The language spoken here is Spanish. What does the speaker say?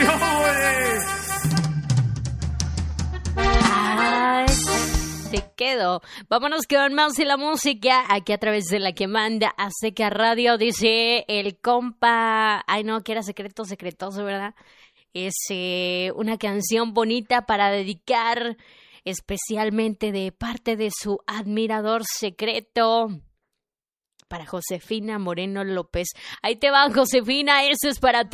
Ay, te quedo. Vámonos con más de la música aquí a través de la que manda Azteca Radio. Dice el compa, ay no, que era secretoso, ¿verdad? Es una canción bonita para dedicar especialmente de parte de su admirador secreto para Josefina Moreno López. Ahí te va, Josefina, eso es para ti.